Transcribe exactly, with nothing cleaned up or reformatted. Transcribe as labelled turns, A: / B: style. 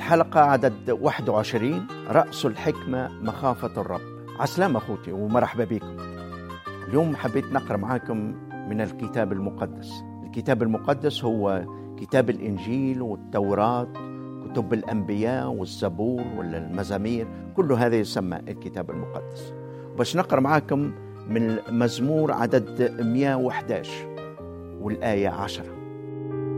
A: الحلقة عدد واحد وعشرين، رأس الحكمة مخافة الرب. عسلام أخوتي ومرحبا بكم. اليوم حبيت نقرأ معاكم من الكتاب المقدس. الكتاب المقدس هو كتاب الإنجيل والتوراة، كتب الأنبياء والزبور ولا المزامير، كل هذا يسمى الكتاب المقدس. باش نقرأ معاكم من مزمور عدد مئة وأحد عشر والآية عشرة.